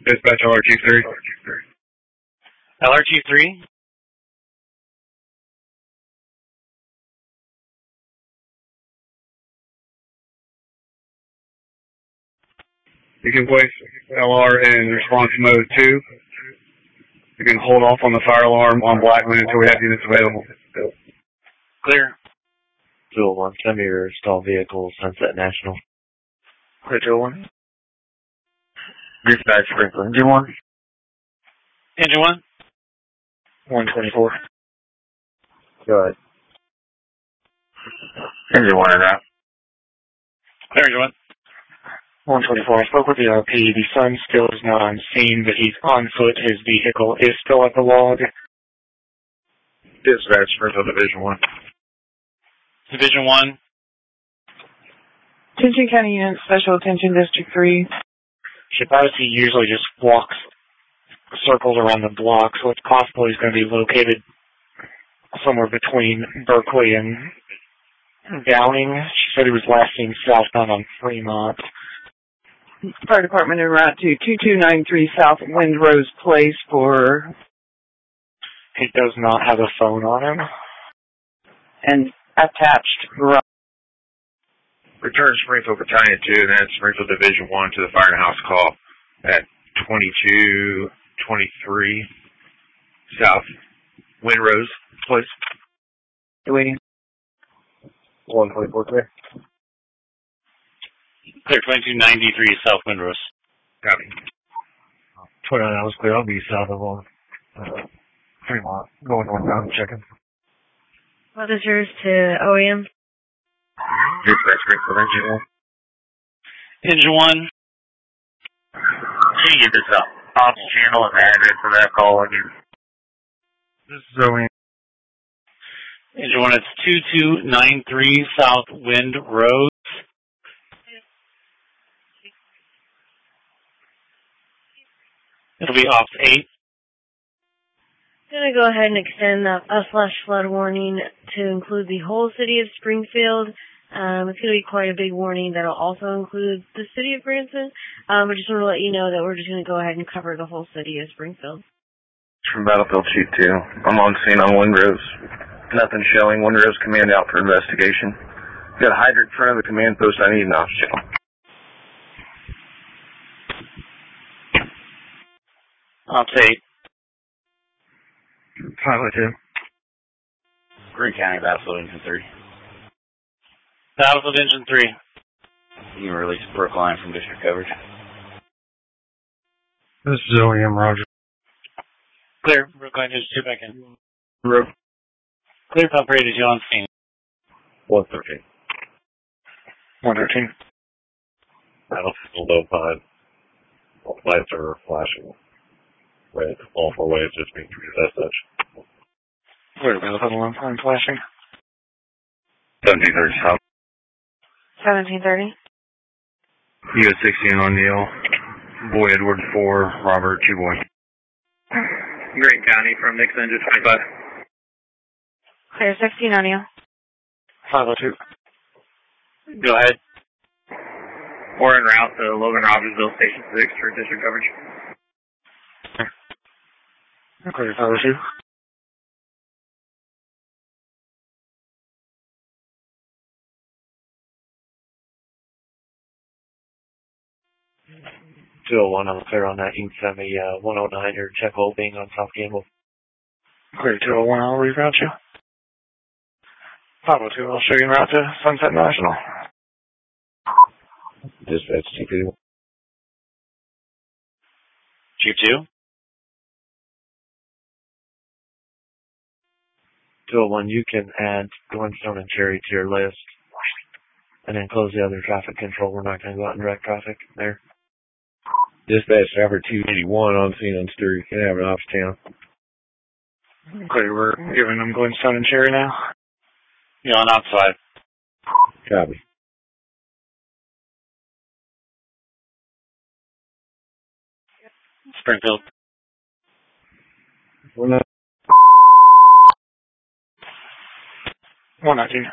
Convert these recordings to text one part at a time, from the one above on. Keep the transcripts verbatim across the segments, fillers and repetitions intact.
Dispatch L R G three. L R G three? You can place L R in response mode two. You can hold off on the fire alarm on Blackman until we have units available. Clear. two oh one, send me your stalled vehicle, Sunset National. Clear two oh one. Dispatch Sprinkler, engine one. Engine one? one twenty-four. Go ahead. Engine one and out. Clear, engine one. one twenty-four. I spoke with the R P. The son still is not on scene, but he's on foot. His vehicle is still at the log. Dispatch Sprinkler, Division one. Division one. Attention County Unit, Special Attention District three. Shabazi usually just walks circles around the block, so it's possible he's going to be located somewhere between Berkeley and Downing. She said he was last seen southbound on Fremont. Fire Department en route to two two nine three South Windrose Place for... He does not have a phone on him. And attached garage. Return Springfield Battalion two, and then Springfield Division one to the firehouse call at twenty-two twenty-three South Windrose Place. Waiting. one twenty-four clear. Clear, twenty-two ninety-three South Windrose. Copy. twenty-nine hours clear. I'll be south of on uh, Fremont. Going northbound, checking. What is yours to O E M? Dispatch Springfield, engine one. Engine one. Can you get this up? Ops channel and the address for that call again. This is Zoe. Engine one, it's two two nine three South Wind Road. It'll be Ops eight. I'm going to go ahead and extend that a flash flood warning to include the whole city of Springfield. Um, it's going to be quite a big warning that'll also include the city of Branson. Um, I just want to let you know that we're just going to go ahead and cover the whole city of Springfield. From Battlefield Chief two. I'm on scene on Windrose. Nothing showing. Windrose command out for investigation. Got a hydrant in front of the command post. I need an ops channel. Ops eight. Pilot two. Greene County, Battlefield Engine three. Battlefield Engine three. You can release Brookline from district coverage. This is Zoe M. Roger. Clear. Brookline, just two back in. Rook. Clear, operated, you on scene. one thirteen. one thirteen. Battlefield Opine. Lights are flashing red. All four ways just being treated as such. Where are the alarm time flashing? seventeen thirty South. seventeen thirty. U S sixteen on Neil. Boy Edward four, Robert two boy. Greene County from Nixon to twenty-five. Clear sixteen on you. five oh two. Go ahead. We're en route to Logan Rogersville Station six for district coverage. Clear five oh two. two oh one, I'm clear on that. You can send me uh, one oh nine or check hole being on South Gamble. Clear two oh one, I'll reroute you. five oh two, I'll show you en route to Sunset National. Dispatch T two. Chief two. two oh one, you can add Glenstone and Cherry to your list. And then close the other traffic control. We're not going to go out and direct traffic there. Dispatch Trapper two eighty-one on scene on Sturry. Can I have an ops channel? Clear, we're giving them Glenstone and Cherry now. You're on outside. Copy. Springfield. We're not. one nineteen.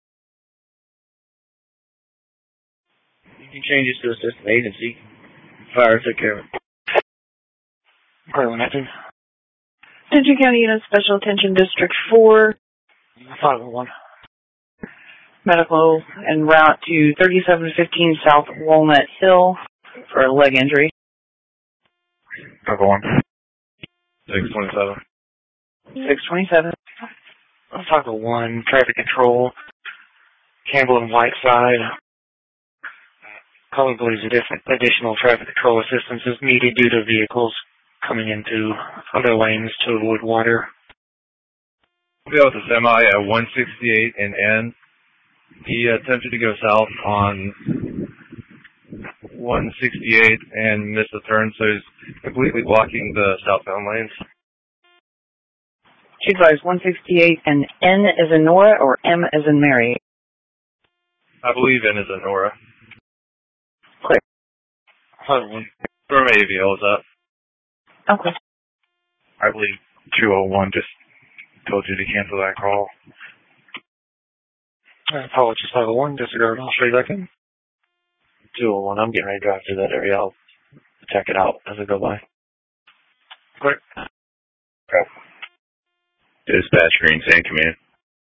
You can change this to assistant agency. Fire, take care of it. Clear one nineteen. Attention County Unit Special Attention District four. five oh one. Medical en route to thirty-seven fifteen South Walnut Hill for a leg injury. five oh one. six twenty-seven. six twenty-seven. five oh one, traffic control. Campbell and Whiteside. Calling believes additional traffic control assistance is needed due to vehicles coming into other lanes to avoid water. We have a semi at one sixty-eight and N. He attempted to go south on one sixty-eight and missed the turn, so he's completely blocking the southbound lanes. Chief advise one sixty-eight and N as in Nora or M as in Mary? I believe N is in Nora. Clear. five oh one. From A V L is up. Okay. I believe two oh one just told you to cancel that call. Uh, apologies, five oh one, disregard, I'll show you back in. two oh one, I'm getting ready to drive through that area. I'll check it out as I go by. Quick. Okay. Dispatch Green Sand Command.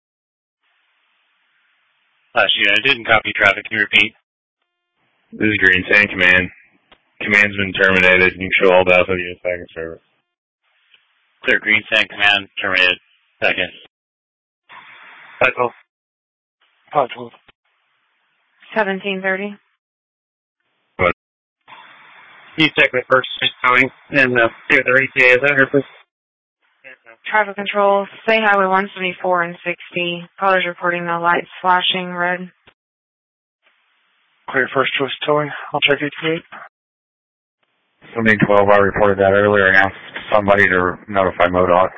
Last unit, I didn't copy traffic. Can you repeat? This is Green Sand Command. Command's been terminated. You can show all data units back in service. Clear. Green Sand Command terminated. Second. five twelve. five twelve. seventeen thirty. What? You check with first going and uh, see what their E T A is out here, please. Traffic control, State Highway one seventy-four and sixty. Callers reporting the lights flashing red. Clear first choice towing. I'll check it eight. seventeen twelve, I reported that earlier and asked somebody to notify MoDOT.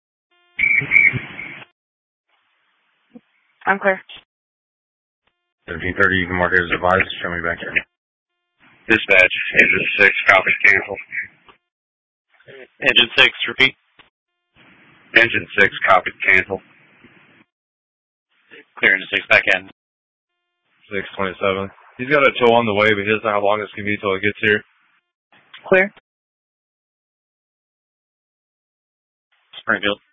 I'm clear. seventeen thirty, you can mark it as advised. Show me back here. Dispatch, Engine six, copy cancel. Engine six, repeat. Engine six, copy cancel. Clear engine six, back end. six twenty-seven. He's got a tow on the way, but he doesn't know how long it's going to be till it gets here. Clear. Springfield.